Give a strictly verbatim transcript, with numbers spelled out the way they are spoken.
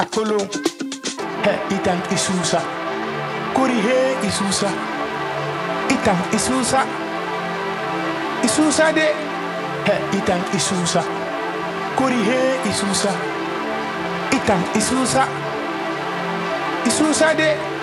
Akolo, he itang isusa. Kuri he isusa. Itang isusa. Isusa de, he itang isusa. Kuri he isusa. Itang isusa. Isusa de.